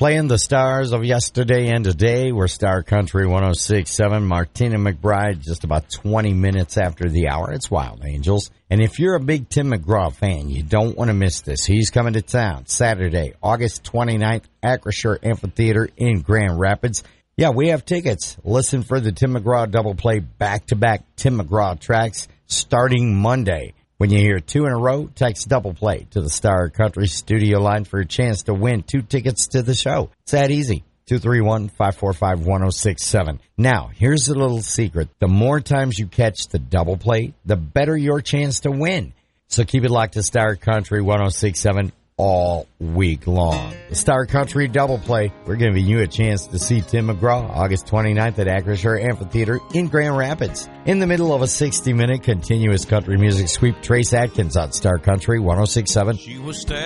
Playing the stars of yesterday and today, we're Star Country 106.7. Martina McBride, just about 20 minutes after the hour. It's Wild Angels. And if you're a big Tim McGraw fan, you don't want to miss this. He's coming to town Saturday, August 29th, Acrisure Amphitheater in Grand Rapids. Yeah, we have tickets. Listen for the Tim McGraw double play back-to-back Tim McGraw tracks starting Monday. When you hear two in a row, text double play to the Star Country studio line for a chance to win 2 tickets to the show. It's that easy. 231-545-1067. Now, here's a little secret. The more times you catch the double play, the better your chance to win. So keep it locked to Star Country 106.7 all week long. The Star Country double play, we're giving you a chance to see Tim McGraw August 29th at Acrisure Amphitheater in Grand Rapids. In the middle of a 60-minute continuous country music sweep, Trace Atkins on Star Country 106.7.